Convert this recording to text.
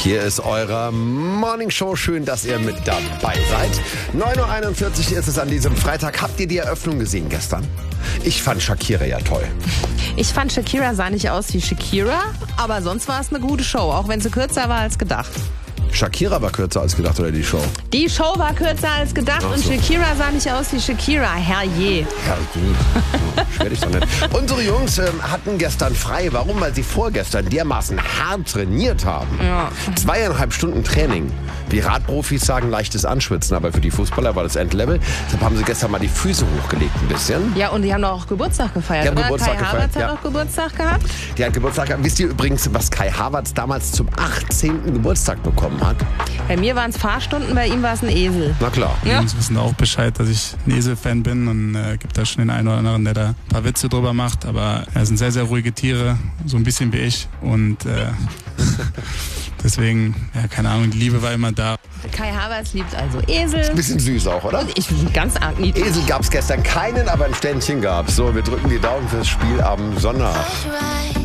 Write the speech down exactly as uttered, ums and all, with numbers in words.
Hier ist eure Morning Show. Schön, dass ihr mit dabei seid. neun Uhr einundvierzig ist es an diesem Freitag. Habt ihr die Eröffnung gesehen gestern? Ich fand Shakira ja toll. Ich fand, Shakira sah nicht aus wie Shakira, aber sonst war es eine gute Show, auch wenn sie kürzer war als gedacht. Shakira war kürzer als gedacht, oder die Show? Die Show war kürzer als gedacht Ach und so. Shakira sah nicht aus wie Shakira. Herrje. Ja, schwer dich doch nicht. Unsere Jungs ähm, hatten gestern frei. Warum? Weil sie vorgestern dermaßen hart trainiert haben. Ja. Zweieinhalb Stunden Training. Die Radprofis sagen leichtes Anschwitzen, aber für die Fußballer war das Endlevel. Deshalb haben sie gestern mal die Füße hochgelegt ein bisschen. Ja, und die haben doch auch Geburtstag gefeiert, Die haben oder? Geburtstag Kai Havertz gefeiert, hat ja. auch Geburtstag gehabt. Die hat Geburtstag gehabt. Wisst ihr übrigens, was Kai Havertz damals zum achtzehnten Geburtstag bekommen hat? Bei mir waren es Fahrstunden, bei ihm war es ein Esel. Na klar. Ja. Die Jungs wissen auch Bescheid, dass ich ein Esel-Fan bin und äh, gibt da schon den einen oder anderen, der da ein paar Witze drüber macht. Aber er sind sehr, sehr ruhige Tiere, so ein bisschen wie ich. Und äh, deswegen, ja, keine Ahnung, die Liebe war immer da. Kai Havertz liebt also Esel. Bisschen süß auch, oder? Ich bin ganz arg niedlich. Esel gab es gestern keinen, aber ein Ständchen gab es. So, wir drücken die Daumen fürs Spiel am Sonntag.